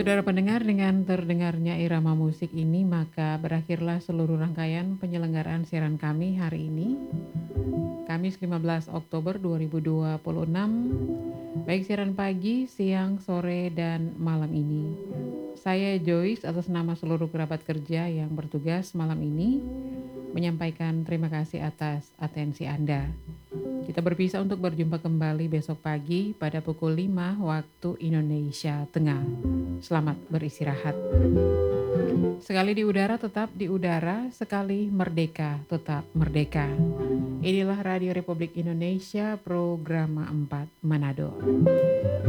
Saudara pendengar, dengan terdengarnya irama musik ini maka berakhirlah seluruh rangkaian penyelenggaraan siaran kami hari ini, Kamis 15 Oktober 2026, baik siaran pagi, siang, sore, dan malam ini. Saya Joyce atas nama seluruh kerabat kerja yang bertugas malam ini menyampaikan terima kasih atas atensi Anda. Kita berpisah untuk berjumpa kembali besok pagi pada pukul 5 waktu Indonesia Tengah. Selamat beristirahat. Sekali di udara tetap di udara, sekali merdeka tetap merdeka. Inilah Radio Republik Indonesia, program 4 Manado.